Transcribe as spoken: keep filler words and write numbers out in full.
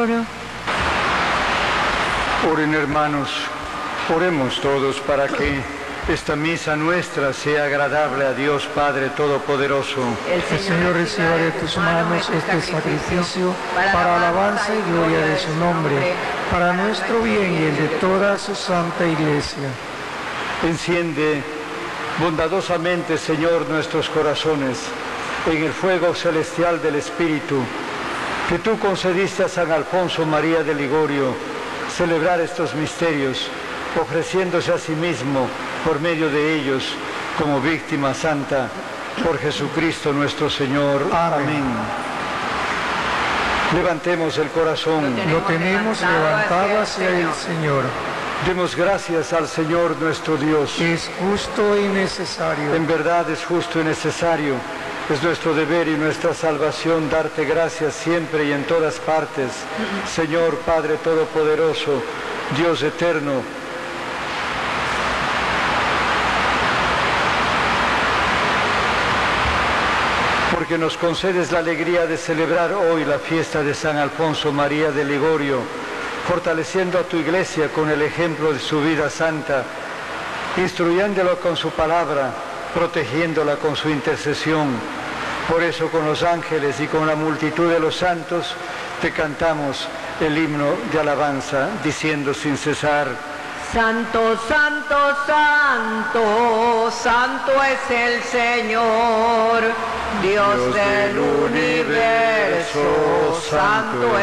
Oren, hermanos, oremos todos para que esta misa nuestra sea agradable a Dios Padre Todopoderoso. El Señor reciba de tus manos este sacrificio para alabanza y gloria de su nombre, para nuestro bien y el de toda su santa Iglesia. Enciende bondadosamente, Señor, nuestros corazones en el fuego celestial del Espíritu, que tú concediste a San Alfonso María de Ligorio celebrar estos misterios, ofreciéndose a sí mismo por medio de ellos como víctima santa, por Jesucristo nuestro Señor. Amén. Amén. Levantemos el corazón. Lo tenemos levantado hacia el Señor. Demos gracias al Señor nuestro Dios. Es justo y necesario. En verdad es justo y necesario. Es nuestro deber y nuestra salvación darte gracias siempre y en todas partes, Señor Padre Todopoderoso, Dios eterno. Porque nos concedes la alegría de celebrar hoy la fiesta de San Alfonso María de Ligorio, fortaleciendo a tu Iglesia con el ejemplo de su vida santa, instruyéndola con su palabra, protegiéndola con su intercesión. Por eso con los ángeles y con la multitud de los santos te cantamos el himno de alabanza, diciendo sin cesar: Santo, santo, santo, santo es el Señor, Dios, Dios del universo, santo es